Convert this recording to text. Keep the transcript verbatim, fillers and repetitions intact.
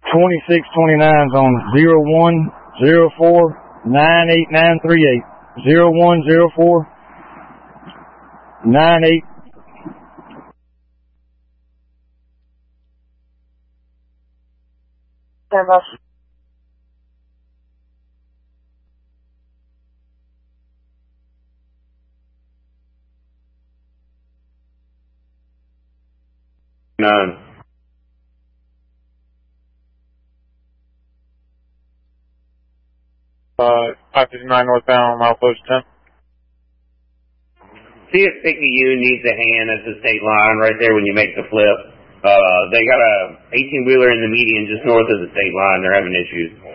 twenty-six twenty-nine's on zero one zero four nine eight nine three eight. zero one zero four nine eight. Service. None. Uh, five fifty-nine northbound, mile close ten. See if Picky U needs a hand at the state line right there when you make the flip. Uh, they got a eighteen wheeler in the median just north of the state line. They're having issues.